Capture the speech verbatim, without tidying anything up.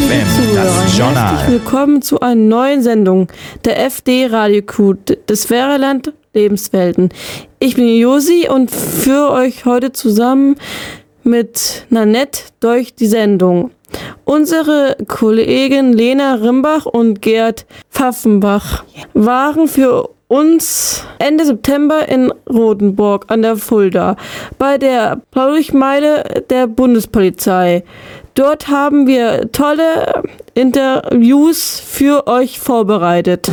M, das Journal. Herzlich willkommen zu einer neuen Sendung der F D Radio Q des Fähreland Lebenswelten. Ich bin Josi und führe euch heute zusammen mit Nanette durch die Sendung. Unsere Kollegen Lena Rimbach und Gerd Pfaffenbach waren für uns Ende September in Rotenburg an der Fulda bei der Blaulichtmeile der Bundespolizei. Dort haben wir tolle Interviews für euch vorbereitet.